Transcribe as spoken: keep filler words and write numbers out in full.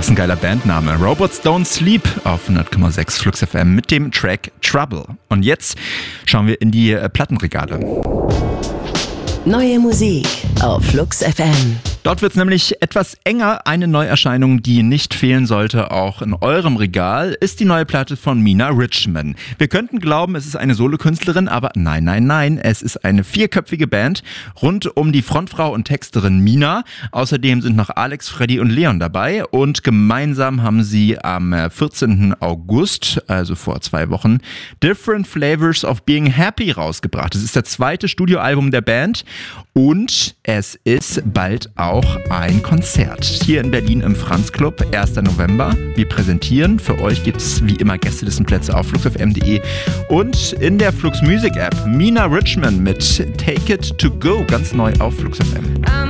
Was ein geiler Bandname. Robots Don't Sleep auf hundert Komma sechs Flux F M mit dem Track Trouble. Und jetzt schauen wir in die Plattenregale. Neue Musik auf Flux F M. Dort wird es nämlich etwas enger. Eine Neuerscheinung, die nicht fehlen sollte, auch in eurem Regal, ist die neue Platte von Mina Richman. Wir könnten glauben, es ist eine Solokünstlerin, aber nein, nein, nein. Es ist eine vierköpfige Band rund um die Frontfrau und Texterin Mina. Außerdem sind noch Alex, Freddy und Leon dabei. Und gemeinsam haben sie am vierzehnten August, also vor zwei Wochen, Different Flavors of Being Happy rausgebracht. Das ist das zweite Studioalbum der Band und es ist bald auch auch ein Konzert hier in Berlin im Franz Club, erster November. Wir präsentieren. Für euch gibt es wie immer Gästelistenplätze auf flux f m punkt de und in der Flux Music App Mina Richman mit Take It To Go, ganz neu auf Flux F M.